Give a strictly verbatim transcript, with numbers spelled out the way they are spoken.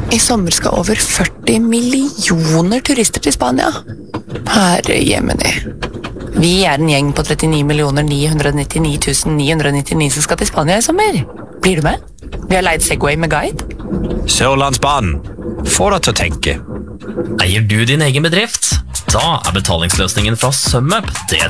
I sommer skal over førti millioner turister til Spania. Herre jemeni. Vi er en gjeng på trettini millioner ni hundre nittini tusen ni hundre nittini som skal til Spania i sommer. Blir du med? Vi har leid Segway med guide. Sørlandsbanen. Få deg til å tenke. Eier du din egen bedrift? Da er betalingsløsningen fra SumUp det